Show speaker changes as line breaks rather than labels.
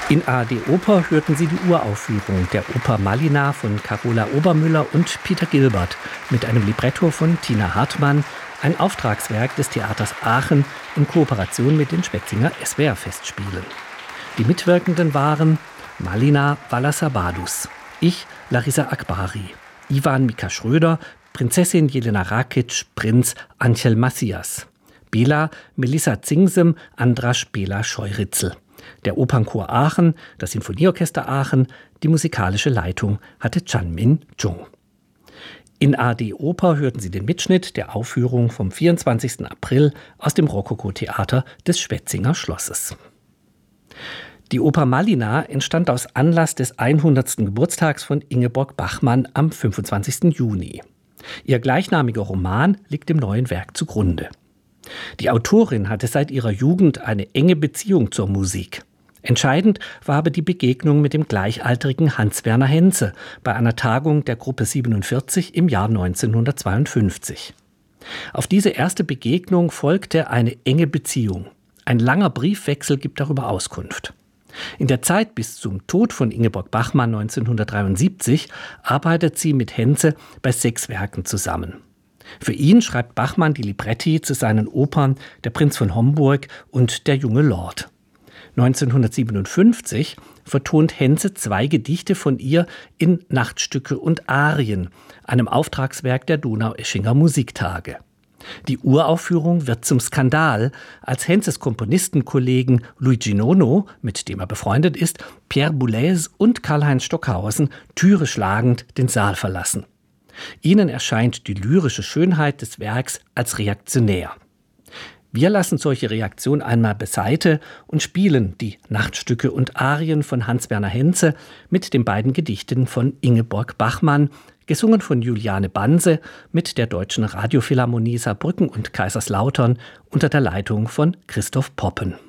In ARD Oper hörten Sie die Uraufführung der Oper Malina von Carola Obermüller und Peter Gilbert mit einem Libretto von Tina Hartmann, ein Auftragswerk des Theaters Aachen in Kooperation mit den Spezinger SWR-Festspielen. Die Mitwirkenden waren Malina Valasabadus, ich Larissa Akbari, Ivan Mika Schröder, Prinzessin Jelena Rakic, Prinz Anchel Macias, Bela Melissa Zingsem, Andras Bela Scheuritzel. Der Opernchor Aachen, das Sinfonieorchester Aachen, die musikalische Leitung hatte Chanmin Chung. In ARD Oper hörten Sie den Mitschnitt der Aufführung vom 24. April aus dem Rokoko-Theater des Schwetzinger Schlosses. Die Oper Malina entstand aus Anlass des 100. Geburtstags von Ingeborg Bachmann am 25. Juni. Ihr gleichnamiger Roman liegt dem neuen Werk zugrunde. Die Autorin hatte seit ihrer Jugend eine enge Beziehung zur Musik. Entscheidend war aber die Begegnung mit dem gleichaltrigen Hans-Werner Henze bei einer Tagung der Gruppe 47 im Jahr 1952. Auf diese erste Begegnung folgte eine enge Beziehung. Ein langer Briefwechsel gibt darüber Auskunft. In der Zeit bis zum Tod von Ingeborg Bachmann 1973 arbeitet sie mit Henze bei 6 Werken zusammen. Für ihn schreibt Bachmann die Libretti zu seinen Opern Der Prinz von Homburg und Der junge Lord. 1957 vertont Henze 2 Gedichte von ihr in Nachtstücke und Arien, einem Auftragswerk der Donaueschinger Musiktage. Die Uraufführung wird zum Skandal, als Henzes Komponistenkollegen Luigi Nono, mit dem er befreundet ist, Pierre Boulez und Karl-Heinz Stockhausen Türe schlagend den Saal verlassen. Ihnen erscheint die lyrische Schönheit des Werks als reaktionär. Wir lassen solche Reaktion einmal beiseite und spielen die Nachtstücke und Arien von Hans-Werner Henze mit den beiden Gedichten von Ingeborg Bachmann, gesungen von Juliane Banse mit der Deutschen Radiophilharmonie Saarbrücken und Kaiserslautern unter der Leitung von Christoph Poppen.